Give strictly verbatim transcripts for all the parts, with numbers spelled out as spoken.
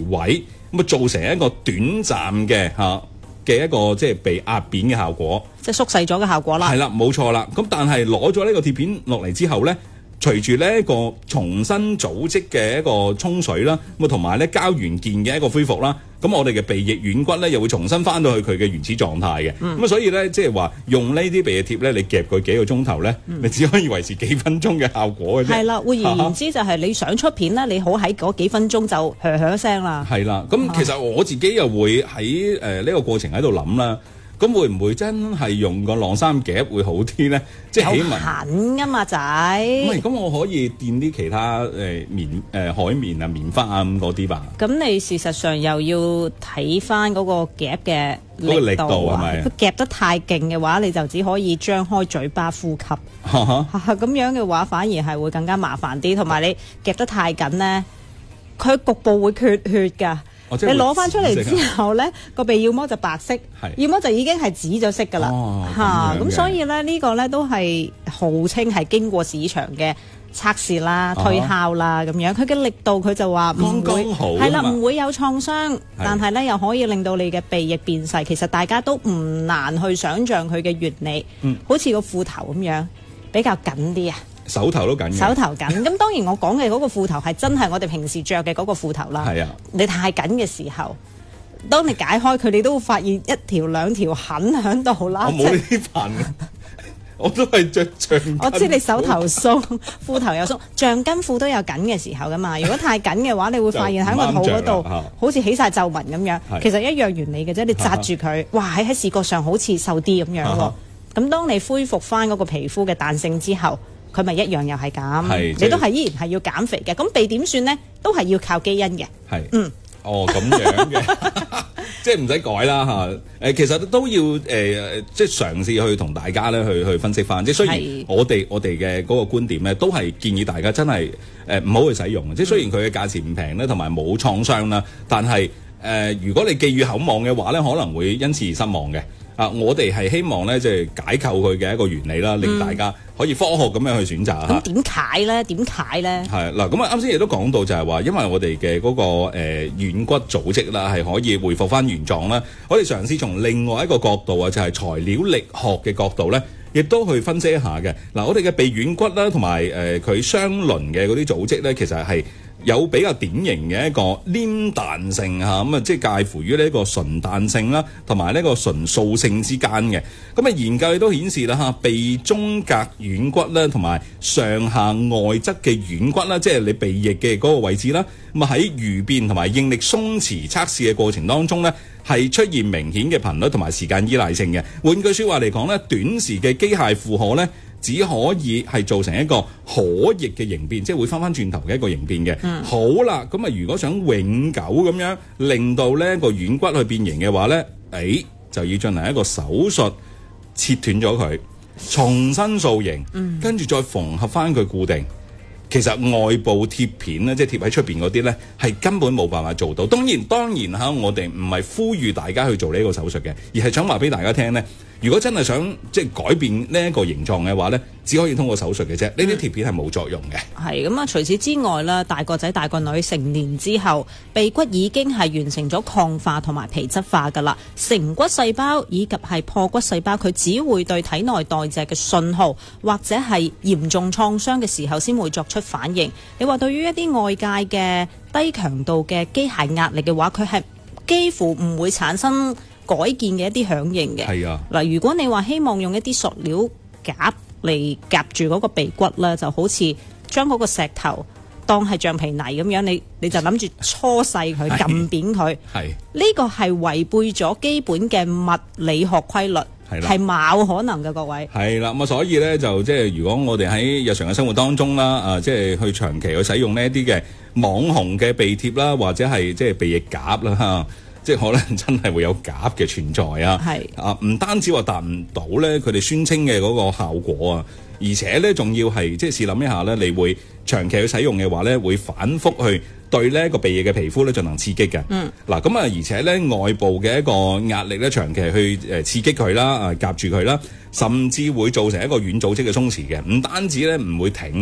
位，咁啊造成一個短暫嘅嚇嘅一個即係被壓扁嘅效果， 即係縮細咗嘅效果啦。 係啦，冇錯啦。咁但係攞咗呢個貼片落嚟之後咧，隨住呢一個重新組織嘅一個沖水啦，咁啊同埋咧膠原腱嘅一個恢復啦，咁我哋嘅鼻翼軟骨咧又會重新翻到去佢嘅原始狀態嘅。咁啊、嗯、所以咧即係話用呢啲鼻翼貼咧，你夾佢幾個鐘頭咧，嗯、你只可以維持幾分鐘嘅效果嘅啫。 係啦，換而言之就係你想出片咧，你好喺嗰幾分鐘就響響聲啦。 係啦，咁其實我自己又會喺誒呢個過程喺度諗啦。咁會唔會真係用個晾衫夾會好啲咧？即係起碼痕㗎嘛仔。 唔係，咁我可以墊啲其他誒、呃、棉誒、呃、海綿啊、棉花啊咁嗰啲吧。咁你事實上又要睇翻嗰個夾嘅力度， 力度係咪？ 佢夾得太勁嘅話，你就只可以張開嘴巴呼吸。咁樣嘅話，反而係會更加麻煩啲。同埋你夾得太緊咧，佢局部會缺血㗎。 哦、 你攞翻出嚟之後咧，個鼻要麼就白色，要麼就已經係紫咗色㗎啦。嚇，咁所以咧呢個咧都係號稱係經過市場嘅測試啦、推敲啦咁樣。佢嘅力度佢就話唔會係啦，唔會有創傷，但係咧又可以令到你嘅鼻翼變細。其實大家都唔難去想像佢嘅原理，嗯、好似個褲頭咁樣比較緊啲啊。 手頭都緊嘅， 手頭緊。咁當然我講嘅嗰個褲頭係真係我哋平時着嘅嗰個褲頭啦。係啊，你太緊嘅時候，當你解開佢，你都會發現一條兩條痕喺度啦。 我冇呢啲痕，我都係着橡筋。 我知你手頭鬆，褲頭又鬆，橡筋褲都有緊嘅時候噶嘛。如果太緊嘅話，你會發現喺個肚嗰度好似起晒皺紋咁樣。其實一樣原理嘅啫，你紮住佢，哇喺喺視覺上好似瘦啲咁樣喎。咁當你恢復翻嗰個皮膚嘅彈性之後，佢咪一樣又係咁，你都係依然係要減肥嘅。咁鼻點算咧？都係要靠基因嘅。係，嗯， 哦咁樣嘅，即係唔使改啦嚇。誒，其實都要誒、呃，即係嘗試去同大家咧去去分析翻。即係雖然我哋我哋嘅嗰個觀點咧，都係建議大家真係誒唔好去使用。即係雖然佢嘅價錢唔平咧，同埋冇創傷啦，但係誒、呃，如果你寄予厚望嘅話咧，可能會因此而失望嘅。啊！我哋係希望咧，即係解構佢嘅一個原理啦，令大家可以科學咁樣去選擇嚇。 咁點解咧？點解咧？ 係嗱，咁啊啱先亦都講到就係話，因為我哋嘅嗰個誒、呃、軟骨組織啦，係可以恢復翻原狀啦。我哋嘗試從另外一個角度啊，就係、是、材料力學嘅角度咧，亦都去分析一下嘅。嗱、呃，我哋嘅鼻軟骨啦，同埋誒佢相鄰嘅嗰啲組織咧，其實係有比較典型嘅一個黏彈性嚇，咁啊即係介乎於呢一個純彈性啦，同埋呢個純素性之間嘅。咁啊研究亦都顯示啦嚇，鼻中隔軟骨啦，同埋上下外側嘅軟骨啦，即係你鼻翼嘅嗰個位置啦。咁啊喺蠕變同埋應力鬆弛測試嘅過程當中咧，係出現明顯嘅頻率同埋時間依賴性嘅。換句説話嚟講咧，短時嘅機械負荷咧，只可以係造成一個可逆嘅形變，即係會翻翻轉頭嘅一個形變嘅。嗯、好啦，咁啊，如果想永久咁樣令到呢個軟骨去變形嘅話咧，誒、哎、就要進行一個手術，切斷咗佢，重新塑形，嗯、跟住再縫合翻佢固定。其實外部貼片咧，即係貼喺出邊嗰啲咧，係根本冇辦法做到。當然，當然嚇，我哋唔係呼籲大家去做呢個手術嘅，而係想話俾大家聽咧。如果真係想即係改變呢一個形狀嘅話咧，只可以通過手術嘅啫。呢啲貼片係冇作用嘅。 係咁啊！除此之外啦，大個仔大個女成年之後，鼻骨已經係完成咗礦化同埋皮質化㗎啦。成骨細胞以及係破骨細胞，佢只會對體內代謝嘅信號或者係嚴重創傷嘅時候先會作出反應。你話對於一啲外界嘅低強度嘅機械壓力嘅話，佢係幾乎唔會產生改建嘅一啲響應嘅。係啊，嗱，如果你話希望用一啲塑料夾嚟夾住嗰個鼻骨咧，就好似將嗰個石頭當係橡皮泥咁樣，你你就諗住搓細佢、撳扁佢。係呢個係違背咗基本嘅物理學規律，係冇可能嘅，各位。係啦，咁啊，所以咧就即係如果我哋喺日常嘅生活當中啦，啊，即係去長期去使用呢一啲嘅網紅嘅鼻貼啦，或者係即係鼻翼夾啦嚇。即係可能真係會有夾嘅存在啊！係啊，唔單止話達唔到咧，佢哋宣稱嘅嗰個效果啊，而且咧仲要係即係試諗一下咧，你會長期去使用嘅話咧，會反覆去對呢個鼻翼嘅皮膚咧進行刺激嘅。嗯，嗱咁啊，而且咧外部嘅一個壓力咧，長期去誒刺激佢啦，啊、呃、夾住佢啦，甚至會造成一個軟組織嘅鬆弛嘅。唔單止咧唔會挺啊，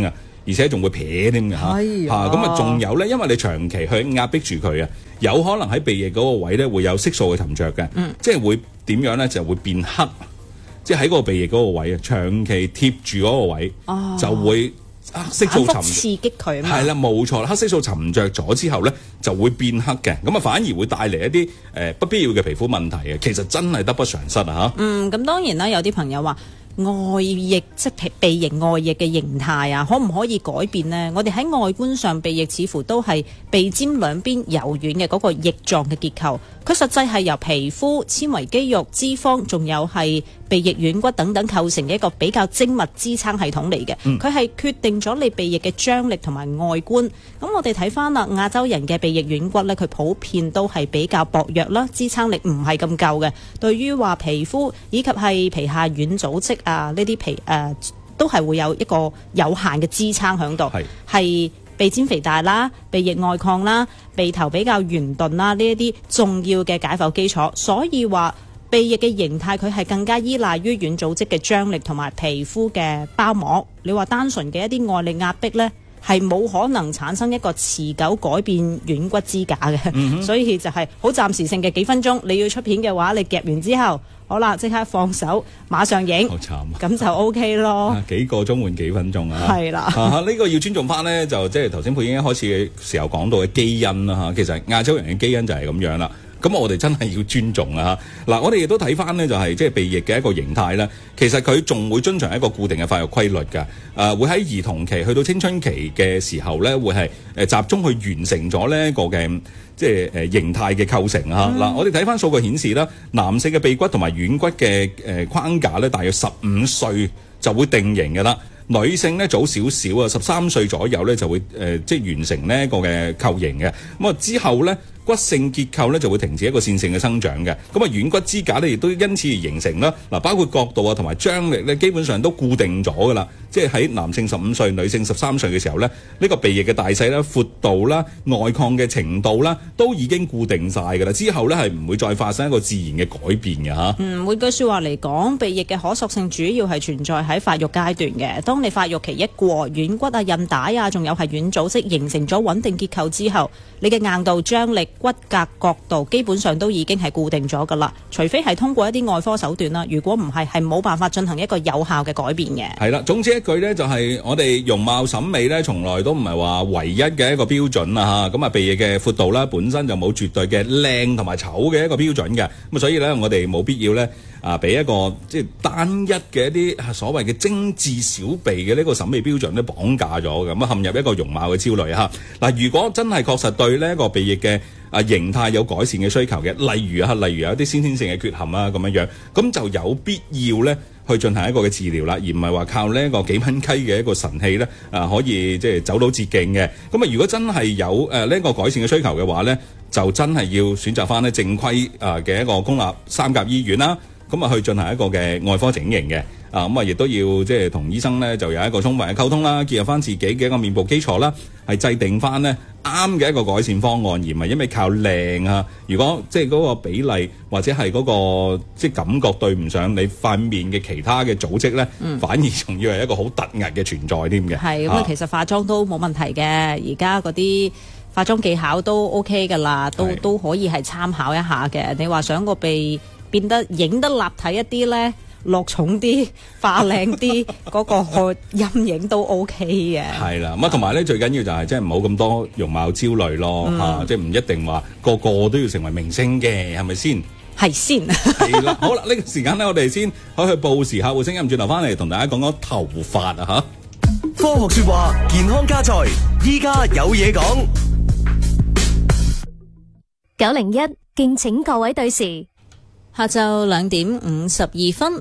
而且仲會撇添嘅嚇。 係啊咁啊，仲有咧，因為你長期去壓迫住佢啊，有可能喺鼻翼嗰個位咧會有色素嘅沉着嘅，嗯、即係會點樣咧就會變黑，即係喺嗰個鼻翼嗰個位啊，長期貼住嗰個位、哦、就會。黑色素沉刺激佢嘛， 係啦，冇錯啦。黑色素沉着咗之後咧，就會變黑嘅，咁啊反而會帶嚟一啲誒、呃、不必要嘅皮膚問題嘅。其實真係得不償失啊！嚇。嗯， 咁當然啦，有啲朋友話外翼即係鼻翼外翼嘅形態啊，可唔可以改變呢？我哋喺外觀上鼻翼似乎都係鼻尖兩邊柔軟嘅嗰個翼狀嘅結構，佢實際係由皮膚、纖維、肌肉、脂肪，仲有係鼻翼軟骨等等構成嘅一個比較精密支撐系統嚟嘅。佢係、嗯、決定咗你鼻翼嘅張力同埋外觀。咁我哋睇翻啦，亞洲人嘅鼻翼軟骨呢，佢普遍都係比較薄弱啦，支撐力唔係咁夠嘅。對於話皮膚以及係皮下軟組織啊，呢啲皮誒、呃、都係會有一個有限嘅支撐喺度，係鼻尖肥大啦、鼻翼外擴啦、鼻頭比較圓鈍啦，呢一啲重要嘅解剖基礎。所以話鼻翼嘅形態佢係更加依賴於軟組織嘅張力同埋皮膚嘅包膜。你話單純嘅一啲外力壓迫呢，係冇可能產生一個持久改變軟骨支架嘅，嗯、哼所以就係好暫時性嘅幾分鐘。你要出片嘅話，你夾完之後，好啦，即刻放手，馬上影， 好慘， 咁就 O K 咯。 啊、幾個鐘換幾分鐘啊？係啦的，呢、啊這個要尊重翻呢，就即係頭先佩英一開始嘅時候講到嘅基因啦嚇。其實亞洲人嘅基因就係咁樣啦。咁我哋真係要尊重啊！嗱，我哋亦都睇翻呢，就係即係鼻翼嘅一個形態咧。其實佢仲會遵循一個固定嘅發育規律㗎。誒、呃，會喺兒童期去到青春期嘅時候咧，會係誒集中去完成咗呢一個嘅即係誒形態嘅構成啊！嗱、嗯，我哋睇翻數據顯示啦，男性嘅鼻骨同埋軟骨嘅誒框架咧，大約十五歲就會定型㗎啦。女性咧早少少啊，十三歲左右咧就會誒、呃、即係完成呢一個嘅構型嘅。咁啊之後咧，骨性結構咧就會停止一個線性嘅生長嘅。咁啊軟骨支架咧亦都因此而形成啦。嗱，包括角度啊同埋張力咧，基本上都固定咗㗎啦。即係喺男性十五歲、女性十三歲嘅時候咧，呢、呢個鼻翼嘅大細啦、闊度啦、外擴嘅程度啦，都已經固定晒㗎啦。之後咧係唔會再發生一個自然嘅改變嘅嚇。 嗯，換句説話嚟講，鼻翼嘅可塑性主要係存在喺發育階段嘅。當你發育期一過，軟骨啊、韌帶啊，仲有係軟組織形成咗穩定結構之後，你嘅硬度、張力、骨骼角度基本上都已經係固定咗㗎啦。除非係通過一啲外科手段啦，如果唔係，係冇辦法進行一個有效嘅改變嘅。 係啦，總之一句呢，就係我哋容貌審美呢，從來都唔係話唯一嘅一個標準啦嚇。咁啊，鼻翼嘅闊度啦，本身就冇絕對嘅靚同埋醜嘅一個標準嘅。咁所以呢，我哋冇必要呢。啊，俾一個即係單一嘅一啲所謂嘅精緻小鼻嘅呢個審美標準咧綁架咗，咁啊陷入一個容貌嘅焦慮嚇。嗱、啊，如果真係確實對呢一個鼻翼嘅啊形態有改善嘅需求嘅，例如啊，例如有一啲先天性嘅缺陷啊咁樣樣，咁就有必要咧去進行一個嘅治療啦，而唔係話靠呢一個幾蚊雞嘅一個神器咧啊可以即係走到捷徑嘅。咁啊，如果真係有誒呢一個改善嘅需求嘅話咧，就真係要選擇翻咧正規啊嘅一個公立三甲醫院啦。咁啊，去進行一個嘅外科整形嘅，啊咁啊，亦都要即係同醫生咧就有一個充分嘅溝通啦，結合翻自己嘅一個面部基礎啦，係制定翻咧啱嘅一個改善方案，而唔係因為靠靚啊。如果即係嗰個比例或者係嗰個即係感覺對唔上你塊面嘅其他嘅組織咧，嗯、反而仲要係一個好突兀嘅存在添嘅。係咁啊， 其實化妝都冇問題嘅，而家嗰啲化妝技巧都 OK 㗎啦，都是都可以係參考一下嘅。你話想個鼻變得影得立體一啲咧，落重啲、化靚啲，嗰個陰影都 OK 嘅。 係啦，咁啊同埋咧最緊要就係即係唔好咁多容貌焦慮咯，嚇、嗯啊，即係唔一定話個個都要成為明星嘅，係咪先？ 係先。 係啦，好啦，呢、呢個時間咧，我哋先可以去報時客戶聲音，轉頭翻嚟同大家講講頭髮啊嚇。 科學説話，健康加菜，依家有嘢講。 九零一，敬請各位對時。 下晝兩點五十二分，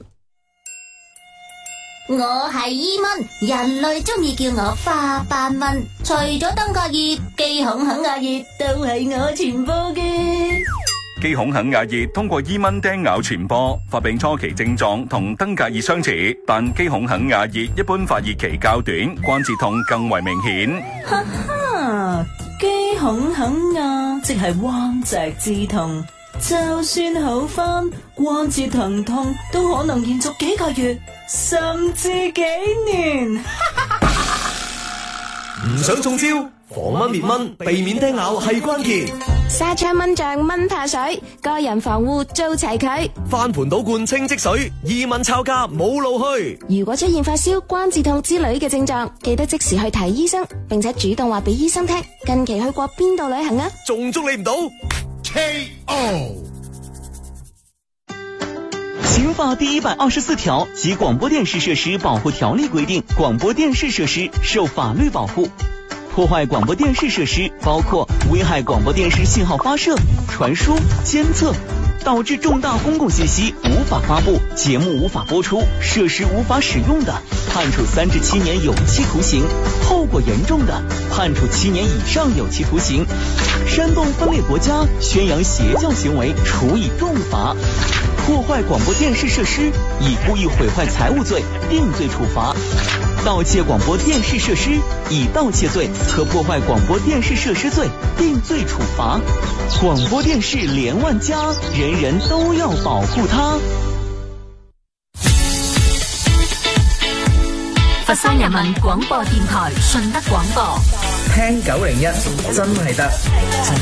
我係伊蚊，人類中意叫我花斑蚊。除咗登革熱、肌孔肯亞熱，都係我傳播嘅。 肌孔肯亞熱通過伊蚊叮咬傳播，發病初期症狀同登革熱相似，但肌孔肯亞熱一般發熱期較短，關節痛更為明顯。 哈哈，肌孔肯亞即係彎脊之痛。就算好返，關節疼痛都可能延續幾個月，甚至幾年。 唔想中招，防蚊滅蚊，避免叮咬係關鍵。 紗窗蚊帳蚊怕水，個人防護做齊佢。 翻盤倒罐清積水，易蚊抄家冇路去。 如果出現發燒、關節痛之類嘅症狀，記得即時去睇醫生，並且主動話俾醫生聽近期去過邊度旅行啊！ 仲捉你唔到 K O。 刑法第一百二十四條及廣播電視設施保護條例規定，廣播電視設施受法律保護。破壞廣播電視設施包括危害廣播電視信號發射、傳輸、監測，導致重大公共信息無法發布、節目無法播出、設施無法使用的，判處三至七年有期徒刑；後果嚴重的，判處七年以上有期徒刑。煽動分裂國家、宣揚邪教行為，處以重罰。破壞廣播電視設施，以故意毀壞財物罪定罪處罰。盜竊廣播電視設施，以盜竊罪和破壞廣播電視設施罪定罪處罰。廣播電視連萬家，人人都要保護它。 佛山人民廣播電台順德廣播， 聽九零一真係得。